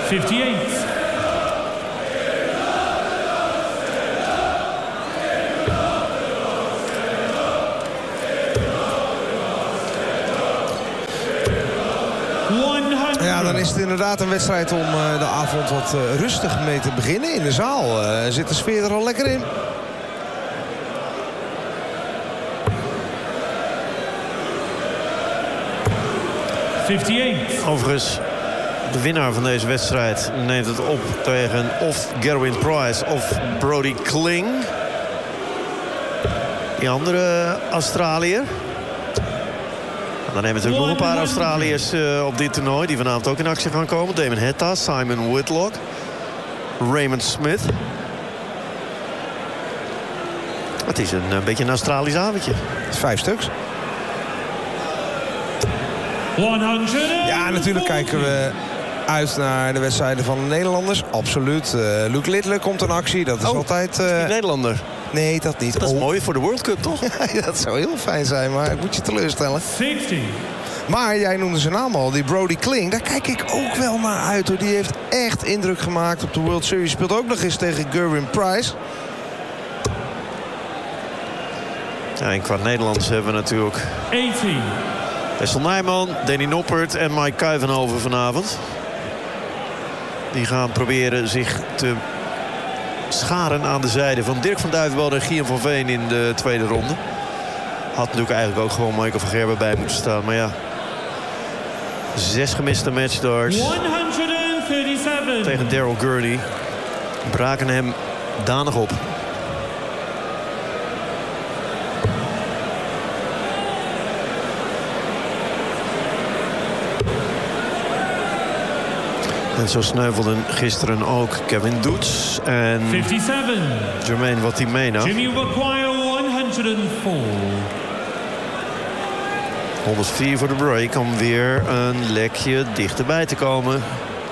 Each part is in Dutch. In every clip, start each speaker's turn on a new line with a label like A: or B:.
A: 58.
B: Ja, dan is het inderdaad een wedstrijd om de avond wat rustig mee te beginnen. In de zaal zit de sfeer er al lekker in.
C: Overigens, de winnaar van deze wedstrijd neemt het op tegen of Gerwin Price of Brody Kling. Die andere Australiër. Dan hebben we natuurlijk nog een paar Australiërs op dit toernooi die vanavond ook in actie gaan komen. Damon Heta, Simon Whitlock, Raymond Smith. Het is een beetje een Australisch avondje.
B: 5 stuks. Ja, natuurlijk kijken we uit naar de wedstrijden van de Nederlanders. Absoluut. Luke Littler komt in actie. Dat is altijd...
C: Nederlander.
B: Nee, dat niet.
C: Dat is mooi voor de World Cup, toch?
B: Ja, dat zou heel fijn zijn, maar ik moet je teleurstellen.
A: 60.
B: Maar jij noemde zijn naam al, die Brody Kling. Daar kijk ik ook wel naar uit, hoor. Die heeft echt indruk gemaakt op de World Series. Speelt ook nog eens tegen Gerwin Price.
C: Ja, en qua Nederlanders hebben we natuurlijk
A: 80.
C: Wessel Nijman, Danny Noppert en Mike Kuivenhoven vanavond. Die gaan proberen zich te scharen aan de zijde van Dirk van Duivenbode en Guillaume van Veen in de tweede ronde. Had natuurlijk eigenlijk ook gewoon Michael van Gerwen bij moeten staan. Maar ja, 6 gemiste matchstarts
A: 137.
C: tegen Daryl Gurney braken hem danig op. En zo sneuvelden gisteren ook Kevin Doets en
A: 57.
C: Jermaine Watimena.
A: Jimmy require 104.
C: 104 voor de break om weer een lekje dichterbij te komen.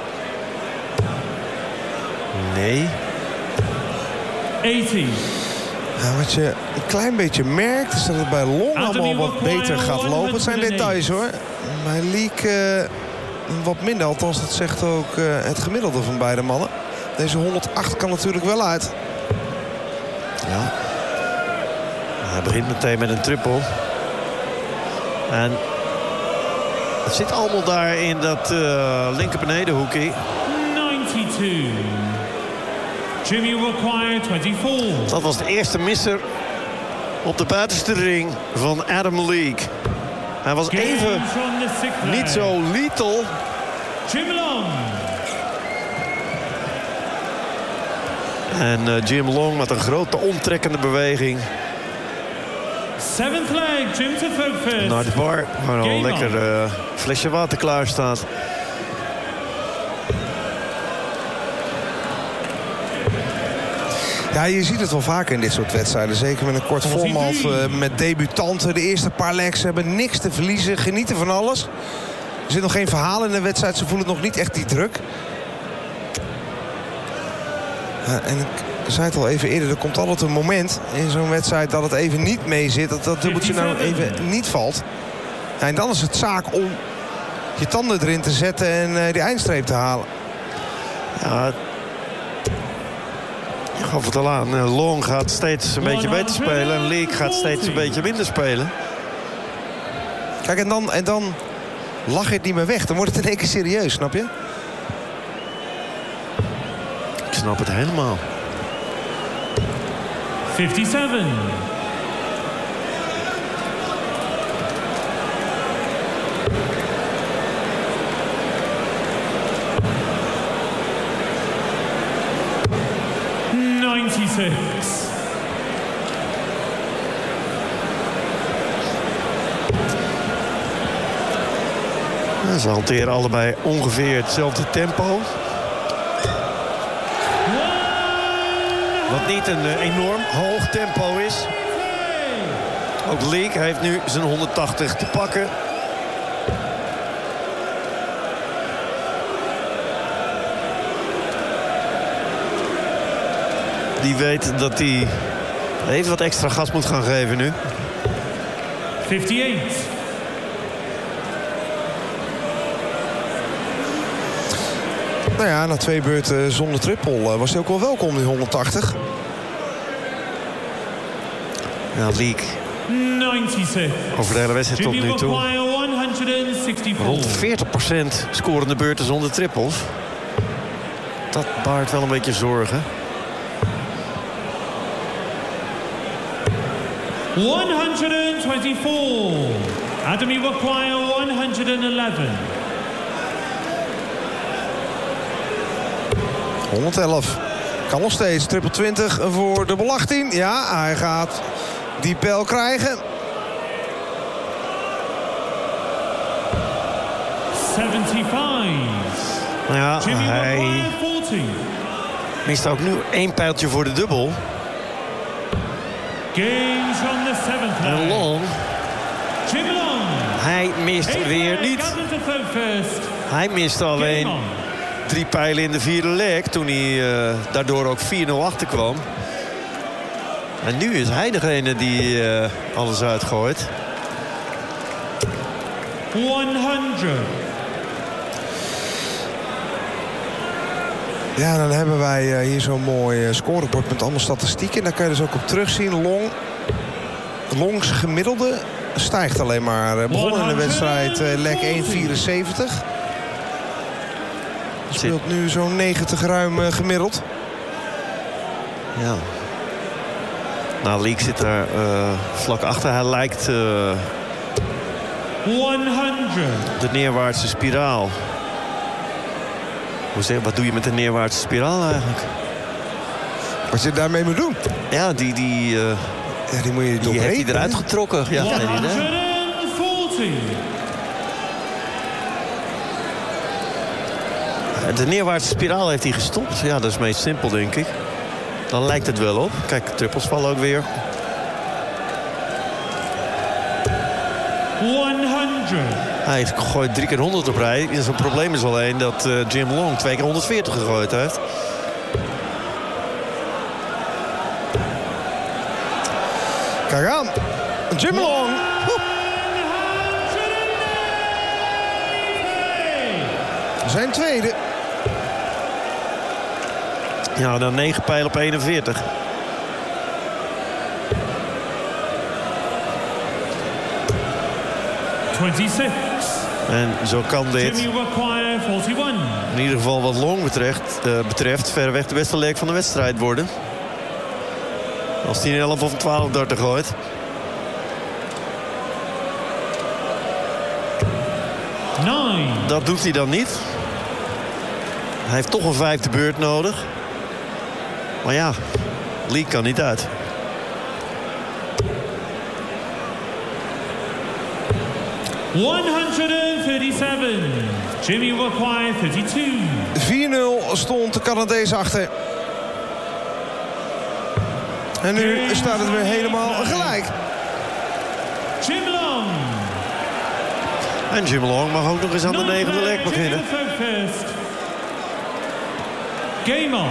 C: Nee.
A: 80.
B: Ja, wat je een klein beetje merkt is dat het bij Long allemaal wat beter gaat lopen. Het zijn details, hoor. Bij Leek wat minder. Althans, dat zegt ook het gemiddelde van beide mannen. Deze 108 kan natuurlijk wel uit.
C: Ja. Hij begint meteen met een triple. En het zit allemaal daar in dat linker benedenhoekje.
A: 92. Jimmy require 24.
C: Dat was de eerste misser op de buitenste ring van Adam Leake. Hij was even niet zo lethal.
A: Jim Long.
C: En Jim Long met een grote omtrekkende beweging
A: 7th leg, Jim to focus.
C: naar de bar, waar al een lekker flesje water klaar staat.
B: Ja, je ziet het wel vaker in dit soort wedstrijden. Zeker met een kort format met debutanten. De eerste paar legs hebben niks te verliezen. Genieten van alles. Er zit nog geen verhaal in de wedstrijd. Ze voelen nog niet echt die druk. En ik zei het al even eerder. Er komt altijd een moment in zo'n wedstrijd dat het even niet mee zit. Dat dat dubbeltje nou even niet valt. Ja, en dan is het zaak om je tanden erin te zetten en die eindstreep te halen.
C: Ja, ik gaf het al aan. Long gaat steeds een beetje beter spelen. En Leake gaat steeds een beetje minder spelen.
B: Kijk, en dan lach je het niet meer weg. Dan wordt het in één keer serieus, snap je?
C: Ik snap het helemaal.
A: 57.
C: Ze hanteren allebei ongeveer hetzelfde tempo. Wat niet een enorm hoog tempo is. Ook Leake heeft nu zijn 180 te pakken. Die weet dat hij even wat extra gas moet gaan geven nu.
A: 58.
B: Nou ja, na 2 beurten zonder triple was hij ook wel welkom, die 180.
C: Ja, Leek
A: 96.
C: over de hele wedstrijd tot
A: Jimmy
C: nu toe.
A: Maguire 164.
C: Rond 40% scorende beurten zonder trippels. Dat baart wel een beetje zorgen.
A: 124. Adam Maguire 111.
B: 111. Kan nog steeds. Triple 20 voor dubbel 18. Ja, hij gaat die pijl krijgen.
A: 75.
C: Nou ja,
A: Jimmy
C: hij
A: Maguire 40.
C: mist ook nu 1 pijltje voor de dubbel.
A: Games from the 7th
C: En
A: leg.
C: Long,
A: Jim Long.
C: hij mist weer niet.
A: Comes into third first.
C: Hij mist
A: Game
C: alleen
A: on.
C: 3 pijlen in de 4e leg. Toen hij daardoor ook 4-0 achterkwam. En nu is hij degene die alles uitgooit.
A: 100.
B: Ja, dan hebben wij hier zo'n mooi scorebord met allemaal statistieken. Daar kan je dus ook op terugzien. Longs gemiddelde stijgt alleen maar. Begonnen in de wedstrijd leg 1,74. Speelt nu zo'n 90 ruim gemiddeld.
C: Ja. Nou, Leek zit daar vlak achter. Hij lijkt
A: 100.
C: de neerwaartse spiraal. Wat doe je met een neerwaartse spiraal eigenlijk?
B: Wat je daarmee moet doen?
C: Ja, die
B: Ja, die moet je
C: heeft hij
B: doorbreken.
C: eruit getrokken. Ja, geen idee.
A: 140.
C: De neerwaartse spiraal heeft hij gestopt. Ja, dat is het meest simpel, denk ik. Dan lijkt het wel op. Kijk, trippels vallen ook weer.
A: 100.
C: Hij gooit 3 keer 100 op rij. En zijn probleem is alleen dat Jim Long 2 keer 140 gegooid heeft.
B: Kijk aan. Jim Long. Zijn tweede.
C: Ja, dan 9 pijlen op 41. En zo kan dit
A: Jimmy Maguire 41.
C: in ieder geval wat Long betreft verreweg de beste leg van de wedstrijd worden. Als hij een 11 of een 12 darter gooit. Dat doet hij dan niet. Hij heeft toch een 5e beurt nodig. Maar ja, Leek kan niet uit.
A: $137. Jimmy Maguire 32.
B: 4-0 stond de Canadees achter. En nu staat het weer helemaal gelijk.
A: Jim Long.
C: En Jim Long mag ook nog eens aan de 9e leg beginnen.
A: Game on.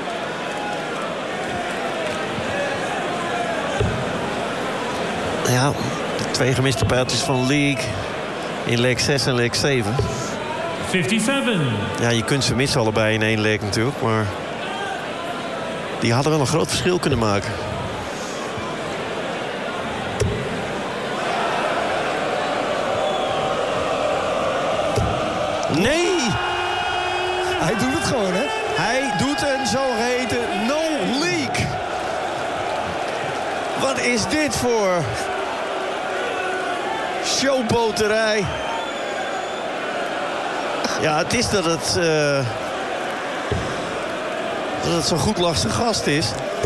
C: Ja, 2 gemiste pijltjes van Leek in leg 6 en leg 7.
A: 57.
C: Ja, je kunt ze missen allebei in 1 leg natuurlijk, maar die hadden wel een groot verschil kunnen maken. Nee!
B: Hij doet het gewoon, hè?
C: Hij doet een zogeheten no-leak. Wat is dit voor showboterij? Ja, het is dat het zo'n goed lachse gast is.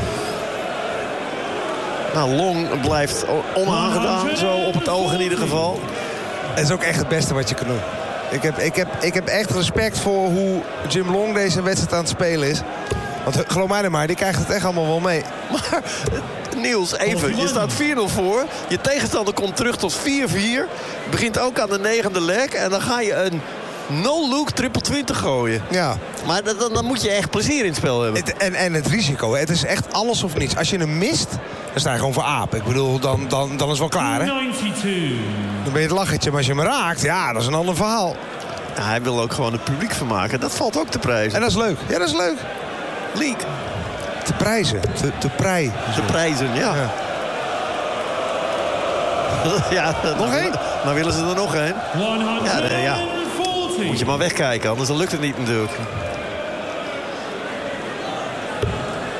C: Nou, Long blijft onaangedaan, zo op het oog in ieder geval.
B: Het is ook echt het beste wat je kan doen. Ik heb echt respect voor hoe Jim Long deze wedstrijd aan het spelen is. Want geloof mij nou maar, die krijgt het echt allemaal wel mee.
C: Maar Niels, even, je staat 4-0 voor. Je tegenstander komt terug tot 4-4. Begint ook aan de 9e leg. En dan ga je een no-look triple 20 gooien.
B: Ja.
C: Maar dan moet je echt plezier in het spel hebben.
B: En het risico, het is echt alles of niets. Als je hem mist, dan sta je gewoon voor aap. Ik bedoel, dan is het wel klaar, hè?
A: 92.
B: Dan ben je het lachertje. Maar als je hem raakt, ja, dat is een ander verhaal.
C: Hij wil ook gewoon het publiek vermaken. Dat valt ook te prijzen.
B: En dat is leuk. Ja, dat is leuk.
C: Leek.
B: Te prijzen. Te
C: prijzen, ja. Ja,
B: nog één?
C: Maar willen ze er nog één? Ja, moet je maar wegkijken, anders dan lukt het niet natuurlijk.